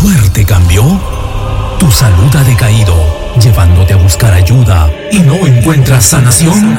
suerte cambió? ¿Tu salud ha decaído, llevándote a buscar ayuda y no encuentras sanación?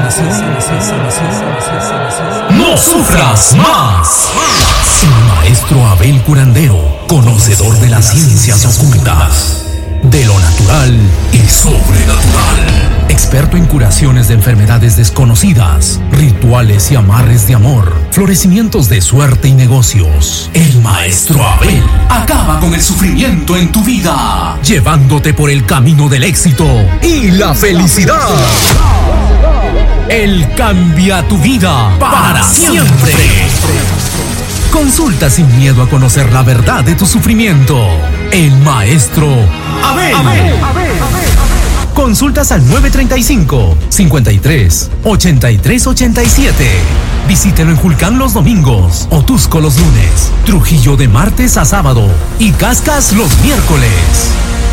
¡No sufras más! El maestro Abel Curandero, conocedor de las ciencias ocultas, de lo natural y sobrenatural. Experto en curaciones de enfermedades desconocidas, rituales y amarres de amor, florecimientos de suerte y negocios. El maestro Abel acaba con el sufrimiento en tu vida, llevándote por el camino del éxito y la felicidad. Él cambia tu vida para siempre. Consulta sin miedo a conocer la verdad de tu sufrimiento. El maestro Abel. Consultas al 935-53-83-87. Visítelo en Julcán los domingos, Otusco los lunes, Trujillo de martes a sábado y Cascas los miércoles.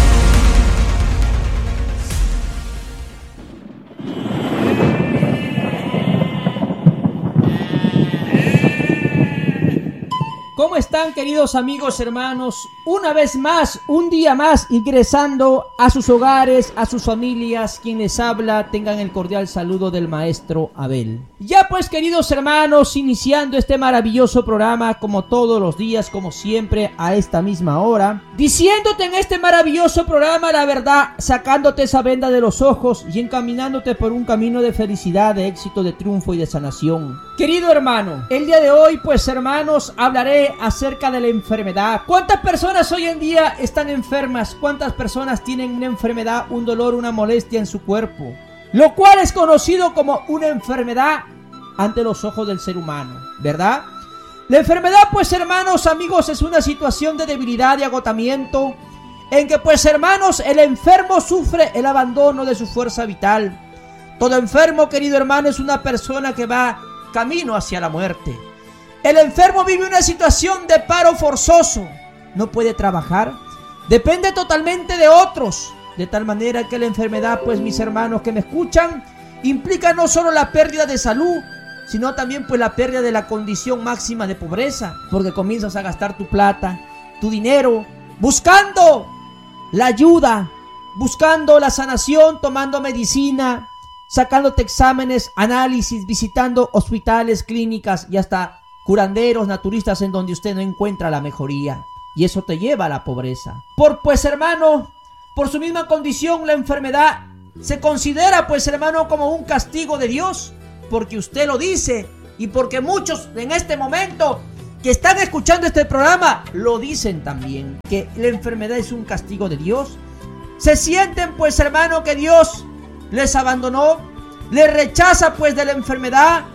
¿Cómo están, queridos amigos, hermanos? Una vez más, un día más, ingresando a sus hogares, a sus familias. Quien les habla, tengan el cordial saludo del maestro Abel. Ya pues, queridos hermanos, iniciando este maravilloso programa, como todos los días, como siempre, a esta misma hora, diciéndote en este maravilloso programa la verdad, sacándote esa venda de los ojos y encaminándote por un camino de felicidad, de éxito, de triunfo y de sanación. Querido hermano, el día de hoy, pues hermanos, hablaré acerca de la enfermedad. ¿Cuántas personas hoy en día están enfermas? ¿Cuántas personas tienen una enfermedad, un dolor, una molestia en su cuerpo? Lo cual es conocido como una enfermedad ante los ojos del ser humano, ¿verdad? La enfermedad, pues hermanos, amigos, es una situación de debilidad y agotamiento en que, pues hermanos, el enfermo sufre el abandono de su fuerza vital. Todo enfermo, querido hermano, es una persona que va camino hacia la muerte. El enfermo vive una situación de paro forzoso, no puede trabajar, depende totalmente de otros, de tal manera que la enfermedad, pues mis hermanos que me escuchan, implica no solo la pérdida de salud, sino también pues la pérdida de la condición máxima de pobreza, porque comienzas a gastar tu plata, tu dinero, buscando la ayuda, buscando la sanación, tomando medicina, sacándote exámenes, análisis, visitando hospitales, clínicas y hasta curanderos, naturistas en donde usted no encuentra la mejoría, y eso te lleva a la pobreza. Pues hermano, por su misma condición la enfermedad se considera pues hermano como un castigo de Dios, porque usted lo dice y porque muchos en este momento que están escuchando este programa lo dicen también, que la enfermedad es un castigo de Dios. Se sienten pues hermano que Dios les abandonó, les rechaza pues de la enfermedad,